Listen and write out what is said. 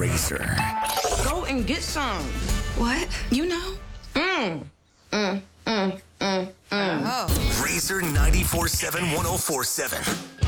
Razor. Go and get some. What? You know? Oh. Razor 94.7 1047.